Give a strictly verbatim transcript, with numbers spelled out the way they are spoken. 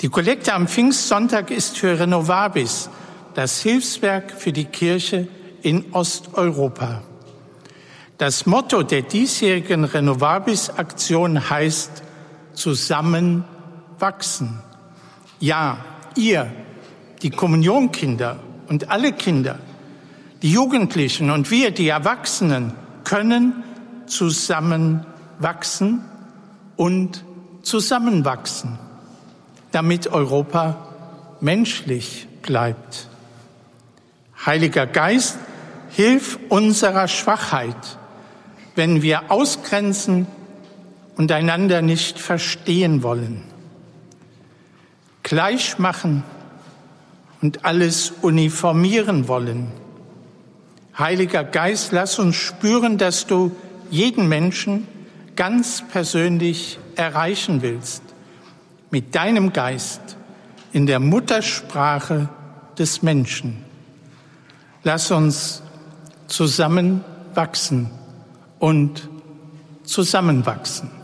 Die Kollekte am Pfingstsonntag ist für Renovabis, das Hilfswerk für die Kirche in Osteuropa. Das Motto der diesjährigen Renovabis-Aktion heißt Zusammen wachsen. Ja, ihr, die Kommunionkinder und alle Kinder, die Jugendlichen und wir, die Erwachsenen, können zusammen wachsen und zusammenwachsen, damit Europa menschlich bleibt. Heiliger Geist, hilf unserer Schwachheit, wenn wir ausgrenzen und einander nicht verstehen wollen, gleich machen und alles uniformieren wollen. Heiliger Geist, lass uns spüren, dass du jeden Menschen ganz persönlich erreichen willst, mit deinem Geist in der Muttersprache des Menschen. Lass uns zusammen wachsen und zusammenwachsen.